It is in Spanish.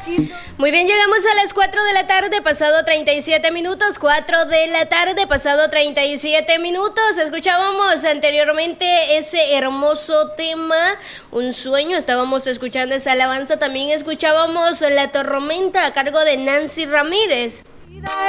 Muy bien, llegamos a las 4 de la tarde, pasado 37 minutos, 4 de la tarde, pasado 37 minutos. Escuchábamos anteriormente ese hermoso tema, Un Sueño, estábamos escuchando esa alabanza, también escuchábamos La Tormenta a cargo de Nancy Ramírez.